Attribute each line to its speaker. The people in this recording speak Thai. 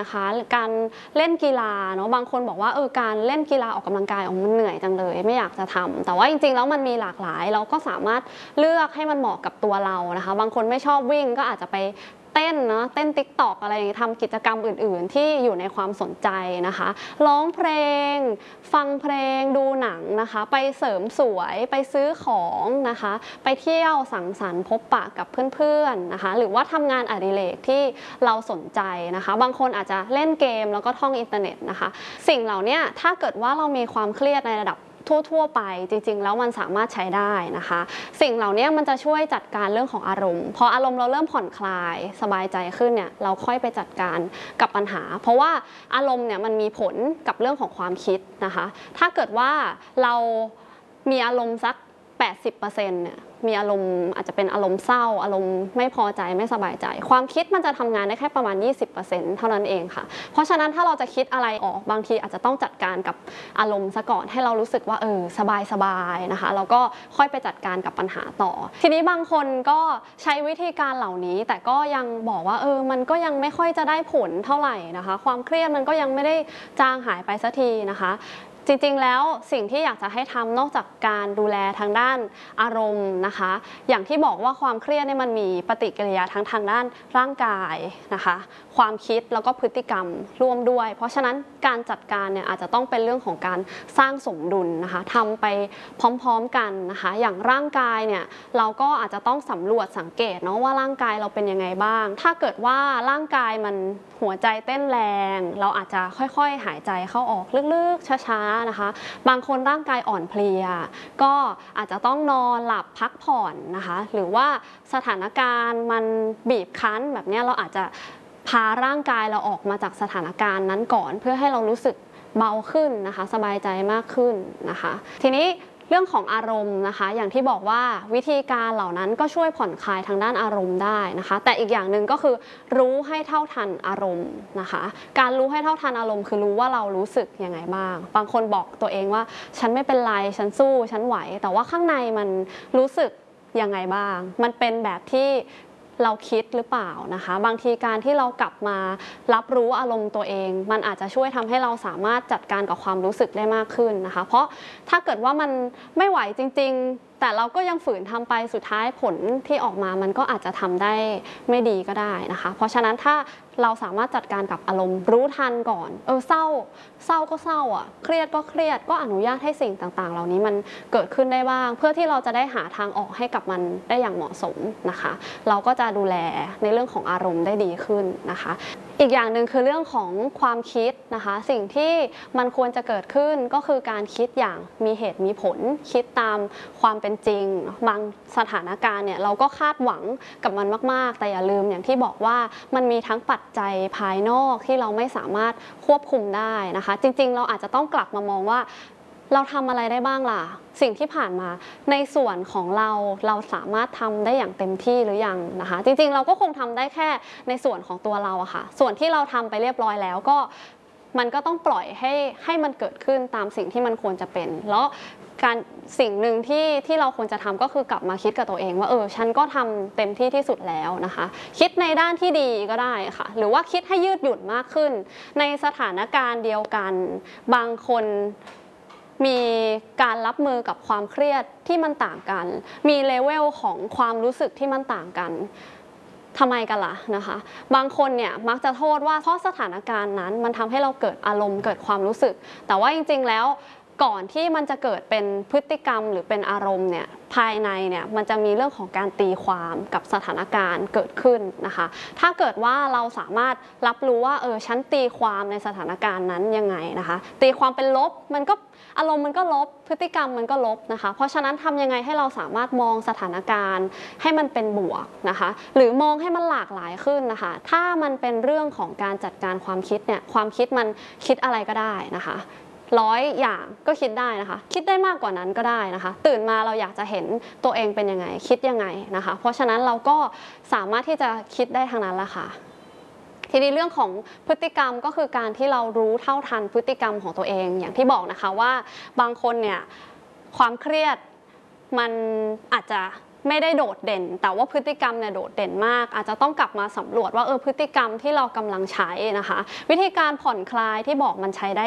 Speaker 1: นะคะการเล่นกีฬาเนาะบางคนบอกว่าการเล่นกีฬาออกกำลังกายมันเหนื่อยจังเลยไม่อยากจะทำแต่ว่าจริงๆแล้วมันมีหลากหลายเราก็สามารถเลือกให้มันเหมาะกับตัวเรานะคะบางคนไม่ชอบวิ่งก็อาจจะไปเต้นเนาะเต้น TikTok อะไรอย่างนี้ทำกิจกรรมอื่นๆที่อยู่ในความสนใจนะคะร้องเพลงฟังเพลงดูหนังนะคะไปเสริมสวยไปซื้อของนะคะไปเที่ยวสังสรรค์พบปะกับเพื่อนๆนะคะหรือว่าทำงานอดิเรกที่เราสนใจนะคะบางคนอาจจะเล่นเกมแล้วก็ท่องอินเทอร์เน็ตนะคะสิ่งเหล่านี้ถ้าเกิดว่าเรามีความเครียดในระดับทั่วไปจริงๆแล้วมันสามารถใช้ได้นะคะสิ่งเหล่านี้มันจะช่วยจัดการเรื่องของอารมณ์พออารมณ์เราเริ่มผ่อนคลายสบายใจขึ้นเนี่ยเราค่อยไปจัดการกับปัญหาเพราะว่าอารมณ์เนี่ยมันมีผลกับเรื่องของความคิดนะคะถ้าเกิดว่าเรามีอารมณ์สัก 80% เนี่ยมีอารมณ์อาจจะเป็นอารมณ์เศร้าอารมณ์ไม่พอใจไม่สบายใจความคิดมันจะทำงานได้แค่ประมาณ 20% เท่านั้นเองค่ะเพราะฉะนั้นถ้าเราจะคิดอะไรออกบางทีอาจจะต้องจัดการกับอารมณ์ซะก่อนให้เรารู้สึกว่าสบายนะคะแล้วก็ค่อยไปจัดการกับปัญหาต่อทีนี้บางคนก็ใช้วิธีการเหล่านี้แต่ก็ยังบอกว่ามันก็ยังไม่ค่อยจะได้ผลเท่าไหร่นะคะความเครียดมันก็ยังไม่ได้จางหายไปสักทีนะคะจริงๆแล้วสิ่งที่อยากจะให้ทำนอกจากการดูแลทางด้านอารมณ์นะคะอย่างที่บอกว่าความเครียดเนี่ยมันมีปฏิกิริยาทางด้านร่างกายนะคะความคิดแล้วก็พฤติกรรมร่วมด้วยเพราะฉะนั้นการจัดการเนี่ยอาจจะต้องเป็นเรื่องของการสร้างสมดุลนะคะทำไปพร้อมๆกันนะคะอย่างร่างกายเนี่ยเราก็อาจจะต้องสำรวจสังเกตเนาะว่าร่างกายเราเป็นยังไงบ้างถ้าเกิดว่าร่างกายมันหัวใจเต้นแรงเราอาจจะค่อยๆหายใจเข้าออกลึกๆช้าๆนะคะบางคนร่างกายอ่อนเพลียก็อาจจะต้องนอนหลับพักผ่อนนะคะหรือว่าสถานการณ์มันบีบคั้นแบบนี้เราอาจจะพาร่างกายเราออกมาจากสถานการณ์นั้นก่อนเพื่อให้เรารู้สึกเบาขึ้นนะคะสบายใจมากขึ้นนะคะทีนี้เรื่องของอารมณ์นะคะอย่างที่บอกว่าวิธีการเหล่านั้นก็ช่วยผ่อนคลายทางด้านอารมณ์ได้นะคะแต่อีกอย่างหนึ่งก็คือรู้ให้เท่าทันอารมณ์นะคะการรู้ให้เท่าทันอารมณ์คือรู้ว่าเรารู้สึกยังไงบ้างบางคนบอกตัวเองว่าฉันไม่เป็นไรฉันสู้ฉันไหวแต่ว่าข้างในมันรู้สึกยังไงบ้างมันเป็นแบบที่เราคิดหรือเปล่านะคะบางทีการที่เรากลับมารับรู้อารมณ์ตัวเองมันอาจจะช่วยทำให้เราสามารถจัดการกับความรู้สึกได้มากขึ้นนะคะเพราะถ้าเกิดว่ามันไม่ไหวจริงๆแต่เราก็ยังฝืนทำไปสุดท้ายผลที่ออกมามันก็อาจจะทำได้ไม่ดีก็ได้นะคะเพราะฉะนั้นถ้าเราสามารถจัดการกับอารมณ์รู้ทันก่อนเศร้าก็เศร้าอ่ะเครียดก็เครียดก็อนุญาตให้สิ่งต่างๆเหล่านี้มันเกิดขึ้นได้บ้างเพื่อที่เราจะได้หาทางออกให้กับมันได้อย่างเหมาะสมนะคะเราก็จะดูแลในเรื่องของอารมณ์ได้ดีขึ้นนะคะอีกอย่างหนึ่งคือเรื่องของความคิดนะคะสิ่งที่มันควรจะเกิดขึ้นก็คือการคิดอย่างมีเหตุมีผลคิดตามความเป็นจริงบางสถานการณ์เนี่ยเราก็คาดหวังกับมันมากๆแต่อย่าลืมอย่างที่บอกว่ามันมีทั้งปัจจัยภายนอกที่เราไม่สามารถควบคุมได้นะคะจริงๆเราอาจจะต้องกลับมามองว่าเราทำอะไรได้บ้างล่ะสิ่งที่ผ่านมาในส่วนของเราสามารถทำได้อย่างเต็มที่หรือยังนะคะจริงๆเราก็คงทำได้แค่ในส่วนของตัวเราอะค่ะส่วนที่เราทำไปเรียบร้อยแล้วก็มันก็ต้องปล่อยให้มันเกิดขึ้นตามสิ่งที่มันควรจะเป็นแล้วการสิ่งหนึ่งที่เราควรจะทำก็คือกลับมาคิดกับตัวเองว่าฉันก็ทำเต็มที่ที่สุดแล้วนะคะคิดในด้านที่ดีก็ได้ค่ะหรือว่าคิดให้ยืดหยุ่นมากขึ้นในสถานการณ์เดียวกันบางคนมีการรับมือกับความเครียดที่มันต่างกันมีเลเวลของความรู้สึกที่มันต่างกันทำไมกันล่ะนะคะบางคนเนี่ยมักจะโทษว่าเพราะสถานการณ์นั้นมันทำให้เราเกิดอารมณ์เกิดความรู้สึกแต่ว่าจริงๆแล้วก่อนที่มันจะเกิดเป็นพฤติกรรมหรือเป็นอารมณ์เนี่ยภายในเนี่ยมันจะมีเรื่องของการตีความกับสถานการณ์เกิดขึ้นนะคะถ้าเกิดว่าเราสามารถรับรู้ว่าฉันตีความในสถานการณ์นั้นยังไงนะคะตีความเป็นลบมันก็อารมณ์มันก็ลบพฤติกรรมมันก็ลบนะคะเพราะฉะนั้นทำยังไงให้เราสามารถมองสถานการณ์ให้มันเป็นบวกนะคะหรือมองให้มันหลากหลายขึ้นนะคะถ้ามันเป็นเรื่องของการจัดการความคิดเนี่ยความคิดมันคิดอะไรก็ได้นะคะ100 อย่างก็คิดได้นะคะคิดได้มากกว่านั้นก็ได้นะคะตื่นมาเราอยากจะเห็นตัวเองเป็นยังไงคิดยังไงนะคะเพราะฉะนั้นเราก็สามารถที่จะคิดได้ทางนั้นแหละค่ะทีนี้เรื่องของพฤติกรรมก็คือการที่เรารู้เท่าทันพฤติกรรมของตัวเองอย่างที่บอกนะคะว่าบางคนเนี่ยความเครียดมันอาจจะไม่ได้โดดเด่นแต่ว่าพฤติกรรมเนี่ยโดดเด่นมากอาจจะต้องกลับมาสำรวจว่าพฤติกรรมที่เรากำลังใช้นะคะวิธีการผ่อนคลายที่บอกมันใช้ได้